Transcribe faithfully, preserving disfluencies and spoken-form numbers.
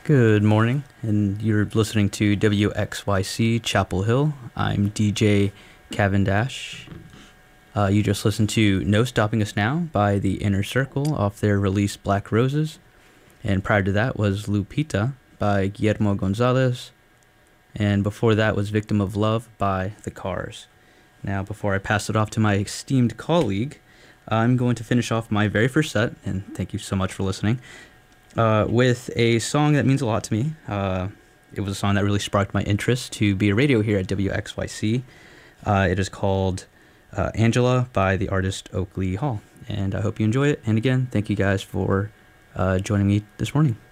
Good morning, and you're listening to W X Y C Chapel Hill. I'm D J Cavendash. Uh, you just listened to No Stopping Us Now by The Inner Circle off their release Black Roses. And prior to that was Lupita by Guillermo Gonzalez. And before that was Victim of Love by The Cars. Now, before I pass it off to my esteemed colleague, I'm going to finish off my very first set, and thank you so much for listening, uh, with a song that means a lot to me. Uh, it was a song that really sparked my interest to be a radio here at W X Y C. Uh, it is called uh, Angela by the artist Oakley Hall, and I hope you enjoy it. And again, thank you guys for uh, joining me this morning.